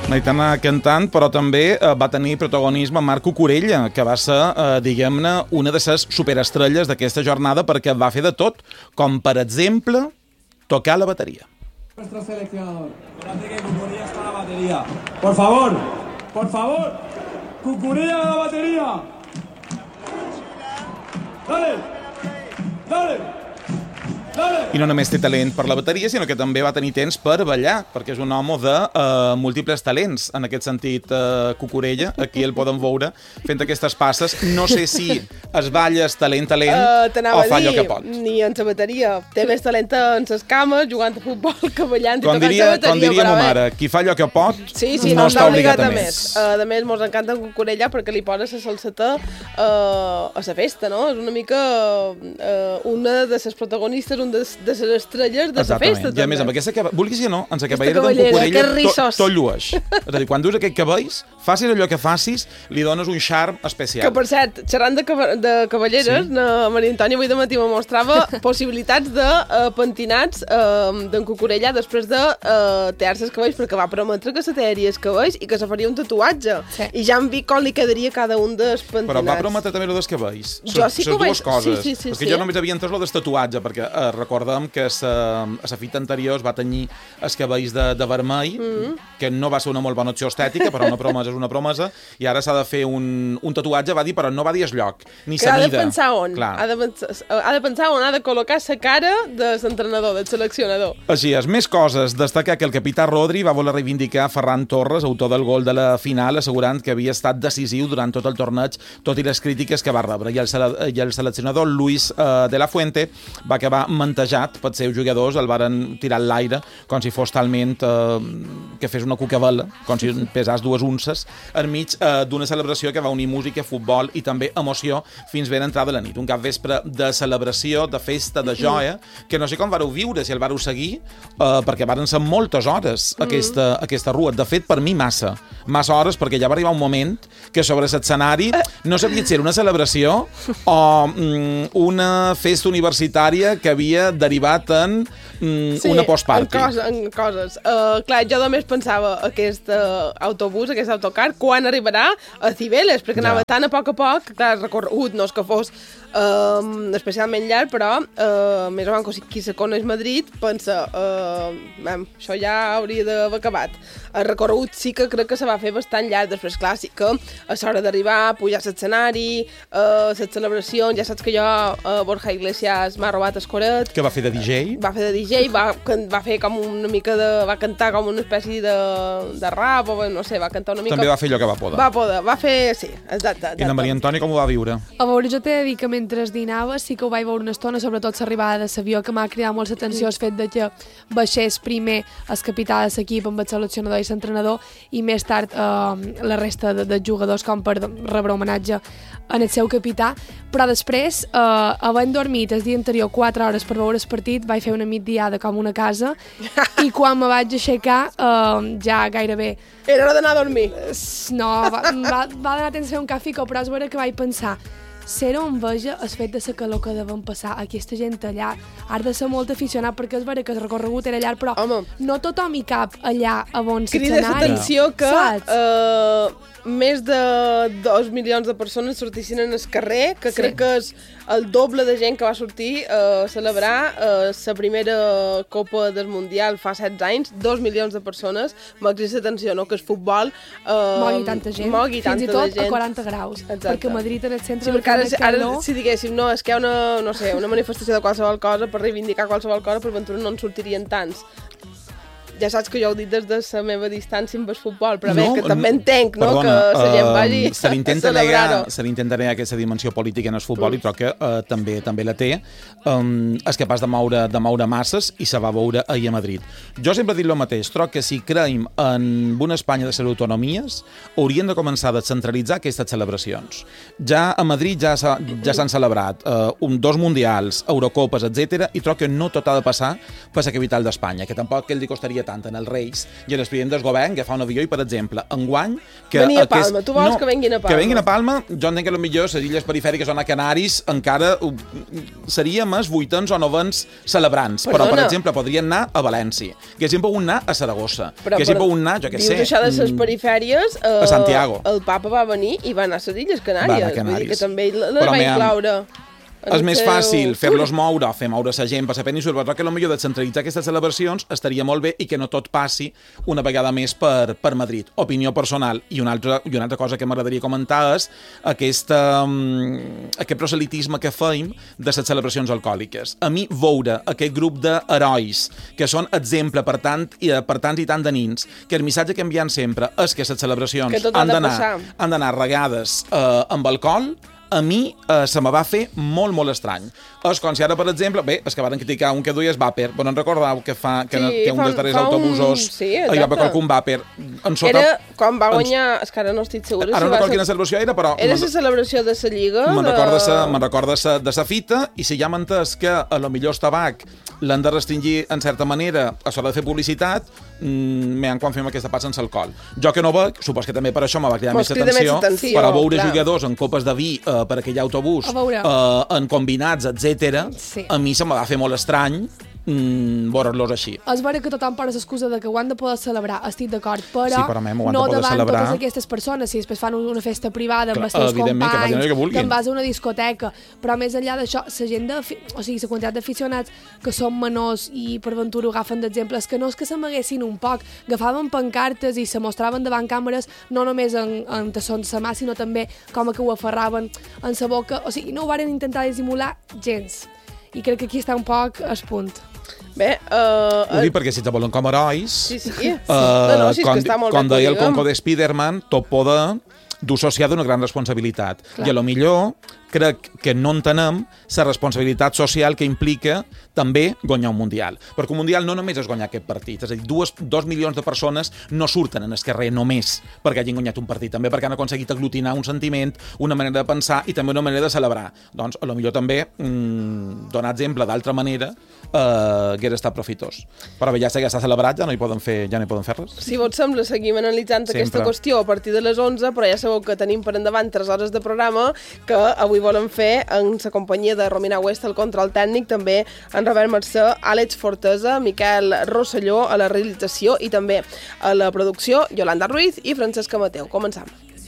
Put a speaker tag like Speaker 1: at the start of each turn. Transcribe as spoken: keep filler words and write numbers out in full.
Speaker 1: Maitana cantant, però també eh, va tenir protagonisme Marc Cucurella, que va ser, eh, diguem-ne, una de les superestrelles d'aquesta jornada perquè va fer de tot, com per exemple tocar la bateria.
Speaker 2: Nuestro seleccionador. Parece que Cucurella está a la batería. Por favor, por favor, Cucurella a la batería. Dale, dale.
Speaker 1: I no només té talent per la bateria, sinó que també va tenir temps per ballar, perquè és un home de uh, múltiples talents. En aquest sentit, uh, Cucurella, aquí el poden veure fent aquestes passes. No sé si es balla es talent, talent, uh, o fa allò que pot.
Speaker 3: Ni en la bateria. Té més talent en les cames, jugant a futbol, que ballant i
Speaker 1: com
Speaker 3: tocant
Speaker 1: diria,
Speaker 3: la bateria.
Speaker 1: Com diria ma mare, qui fa allò que pot
Speaker 3: sí, sí,
Speaker 1: no, no està obligat a més.
Speaker 3: Uh, a més, mos encanta Cucurella perquè li posa la salseta uh, a la festa, no? És una mica uh, una de les protagonistes, un de, de les estrelles de la festa.
Speaker 1: I a més, amb aquesta que... vulguis que no, en la cabellera d'en Cucurella tot, tot llueix. És a dir, quan dus aquest cabells, facis allò que facis, li dones un charm especial.
Speaker 3: Que, per cert, xerrant de, cava de cavalleres, sí. na Maria Antònia avui de matí me mostrava possibilitats de uh, pentinats uh, d'en Cucurella després de uh, tear-se els cabells, perquè va prometre que se tearia els cabells i que se faria un tatuatge. Sí. I ja hem vist com li quedaria cada un dels pentinats.
Speaker 1: Però va prometre també lo dels cabells.
Speaker 3: Jo sí que ho vaig...
Speaker 1: dues coses.
Speaker 3: Sí, sí, sí,
Speaker 1: perquè
Speaker 3: sí.
Speaker 1: jo només havia entès lo del tatuatge, perquè eh, recordem que a la fita anterior es va tenyir els cabells de, de vermell, mm -hmm. que no va ser una molt bona opció estètica, però una promesa és una promesa, i ara s'ha de fer un, un tatuatge, va dir, però no va dir el lloc, ni
Speaker 3: que
Speaker 1: sa mida.
Speaker 3: Ha de pensar on. Ha de, pensar, ha de pensar on ha de col·locar la cara de l'entrenador, del seleccionador.
Speaker 1: Així és. Més coses. Destacar que el capità Rodri va voler reivindicar Ferran Torres, autor del gol de la final, assegurant que havia estat decisiu durant tot el torneig, tot i les crítiques que va rebre. I el, i el seleccionador Luis uh, de la Fuente va acabar mantejat pels seus jugadors, el varen tirar a l'aire com si fos talment uh, que fes una cucabela, com si pesàs dues unces, enmig uh, d'una celebració que va unir música, futbol i també emoció fins ben entrada la nit. Un capvespre de celebració, de festa, de joia, que no sé com vareu viure, si el vareu seguir, uh, perquè varen ser moltes hores aquesta, mm. aquesta rua. De fet, per mi massa. Massa hores, perquè ja va arribar un moment que sobre l'escenari no sabia si era una celebració o mm, una festa universitària que havia derivat en mm,
Speaker 3: sí,
Speaker 1: una postparty.
Speaker 3: En, cosa, en coses. Uh, clar, jo només pensava aquest uh, autobús, aquest autocar, quan arribarà a Cibeles, perquè ja. Anava tan a poc a poc, clar, recorregut, no és que fos uh, especialment llarg, però uh, més o menys qui se coneix Madrid pensa, uh, mam, això ja hauria d'haver acabat. El recorregut sí que crec que se va fer bastant llarg, després clar, sí que a l'hora d'arribar, pujar a l'escenari, uh, les celebracions, ja saps que jo, uh, Borja Iglesias m'ha robat el coret.
Speaker 1: Que va fer de D J?
Speaker 3: Va fer de D J, va, va fer com una mica de... va cantar com una espècie de, de rap, o no sé, va cantar una mica...
Speaker 1: També va fer allò que va poder.
Speaker 3: Va poder, va fer... sí, exacte. exacte.
Speaker 1: I la Maria Antònia com ho va viure?
Speaker 4: A veure, jo t'he de dir que mentre dinava sí que ho vaig veure una estona, sobretot l'arribada de l'avió, que m'ha cridat molt l'atenció el fet de que baixés primer el capità de l'equip amb el seleccionador i l'entrenador i més tard eh, la resta de, de jugadors com per rebre homenatge en el seu capità, però després, eh, havent dormit el dia anterior quatre hores per veure el partit, vaig fer una migdiada com una casa i quan me vaig aixecar eh, ja gairebé...
Speaker 3: Era hora d'anar a dormir.
Speaker 4: No, va, va, va donar temps a fer un cafè, però és vera que vaig pensar ser enveja el fet de la calor que deven passar aquesta gent allà. Ha de ser molt aficionat perquè és vera que el recorregut era llarg, però Home. no tothom hi cap allà a bon
Speaker 3: l'escenari. Crida l'atenció que uh, més de dos milions de persones sortissin en el carrer, que sí. crec que és el doble de gent que va sortir a celebrar uh, la primera Copa del Mundial fa setze anys, dos milions de persones. M'ha cridat l'atenció, no?, que el futbol uh,
Speaker 4: mogui tanta gent,
Speaker 3: mogui
Speaker 4: fins
Speaker 3: tanta
Speaker 4: i tot
Speaker 3: gent.
Speaker 4: a quaranta graus. Exacte. Perquè a Madrid, en el centre...
Speaker 3: Sí, Ara, ara, si diguéssim, no, és que hi ha una, no sé, una manifestació de qualsevol cosa per reivindicar qualsevol cosa, per ventura no en sortirien tants. Ja saps que jo ho he dit des de la meva distància amb el futbol, però no, bé, que també entenc, no?, perdona, que la gent vagi uh, se a celebrar-ho.
Speaker 1: Se li intenta negar aquesta dimensió política en el futbol mm. i troc que uh, també també la té. Um, és capaç de moure, de moure masses i se va veure ahir a Madrid. Jo sempre he dit el mateix, troc que si creiem en una Espanya de les autonomies, haurien de començar a descentralitzar aquestes celebracions. Ja a Madrid ja s'han ja celebrat uh, un, dos mundials, Eurocopes, etcètera, i troc que no tot ha de passar per la capital d'Espanya, que tampoc que li costaria tant en els Reis i en el president del govern que fa un avió i, per exemple, enguany... Que
Speaker 3: venir a Palma,
Speaker 1: aquest...
Speaker 3: tu vols
Speaker 1: no,
Speaker 3: que venguin a Palma?
Speaker 1: Que venguin a Palma, jo entenc que potser les illes perifèriques o a Canaris encara seria més vuitens o novens celebrants,
Speaker 3: Perdona.
Speaker 1: però, per exemple, podrien anar a València, que haguessin pogut anar a Saragossa,
Speaker 3: però,
Speaker 1: que haguessin
Speaker 3: però,
Speaker 1: pogut anar, jo què sé...
Speaker 3: Dius això de les perifèries... Eh,
Speaker 1: a Santiago.
Speaker 3: El papa va venir i va anar a les Illes Canàries.
Speaker 1: Va anar a Canàries.
Speaker 3: Vull dir que també les va incloure...
Speaker 1: És més fàcil fer-los moure, fer moure la gent per la península, però que potser de centralitzar aquestes celebracions estaria molt bé i que no tot passi una vegada més per, per Madrid. Opinió personal. I una altra, i una altra cosa que m'agradaria comentar és aquesta, um, aquest proselitisme que feim de les celebracions alcohòliques. A mi, veure aquest grup d'herois que són exemple per tant i per tants i tant de nins, que el missatge que envien sempre és que les celebracions
Speaker 3: que
Speaker 1: han d'anar han d'anar regades eh, amb alcohol, a mi eh, se me va fer molt, molt estrany. És com si ara, per exemple, bé, és que van criticar un que duia el vàper, però no en recordeu que fa que,
Speaker 3: sí,
Speaker 1: que un dels darrers autobusos
Speaker 3: un... sí,
Speaker 1: hi va col·locar un vàper en sota...
Speaker 3: Era quan va guanyar... En... És que ara no estic segura.
Speaker 1: Ara
Speaker 3: si
Speaker 1: no recordo
Speaker 3: ser...
Speaker 1: quina celebració era, però...
Speaker 3: Era la celebració de la Lliga?
Speaker 1: Me'n
Speaker 3: de...
Speaker 1: recorda, sa, me recorda sa, de sa fita, i si ja m'ha entès que a lo millor el tabac l'han de restringir en certa manera a l'hora de fer publicitat, mmm, me han confirmat que està passant l'alcohol. Jo que no veig, supos que també per això me va cridar
Speaker 3: Mos
Speaker 1: més atenció,
Speaker 3: atenció,
Speaker 1: però veure
Speaker 3: clar.
Speaker 1: jugadors en copes de vi eh, per aquell autobús, eh, en combinats, etcètera, sí. A mi se me va fer molt estrany mm, veure-los així.
Speaker 4: És vera que tothom posa l'excusa de que ho han de poder celebrar, estic d'acord, però,
Speaker 1: sí, però mem,
Speaker 4: no
Speaker 1: de
Speaker 4: davant
Speaker 1: celebrar...
Speaker 4: totes aquestes persones, si després fan una festa privada amb
Speaker 1: Clar,
Speaker 4: els teus companys,
Speaker 1: que, que
Speaker 4: te'n vas a una discoteca, però més enllà d'això, la gent de, o sigui, la quantitat d'aficionats que són menors i per ventura ho agafen d'exemple, és que no és que s'amaguessin un poc, agafaven pancartes i se mostraven davant càmeres no només en, en tassons de mà, sinó també com que ho aferraven en sa boca, o sigui, no ho varen intentar dissimular gens, i crec que aquí està un poc el punt.
Speaker 3: Bé, uh,
Speaker 1: ho dic perquè si te volen com herois,
Speaker 3: sí, sí. Uh,
Speaker 1: no,
Speaker 3: no, sí,
Speaker 1: com,
Speaker 3: que està molt
Speaker 1: com
Speaker 3: bé,
Speaker 1: deia el conco de Spiderman, tot poder du associat una gran responsabilitat. Clar. I a lo millor crec que no entenem la responsabilitat social que implica també guanyar un Mundial. Perquè un Mundial no només és guanyar aquest partit, és a dir, dues, dos milions de persones no surten en el carrer només perquè hagin guanyat un partit, també perquè han aconseguit aglutinar un sentiment, una manera de pensar i també una manera de celebrar. Doncs, a lo millor també, mmm, donar exemple d'altra manera, eh, hauria estat profitós. Però bé, ja sé que s'ha celebrat, ja no hi poden fer, ja no hi poden fer res.
Speaker 3: Si vos sembla, seguim analitzant
Speaker 1: Sempre.
Speaker 3: aquesta qüestió a partir de les onze, però ja sabeu que tenim per endavant tres hores de programa que avui volem fer en la companyia de Romina West, el control tècnic, també en Robert Mercè, Àlex Fortesa, Miquel Rosselló a la realització i també a la producció Yolanda Ruiz i Francesca Mateu. Començam.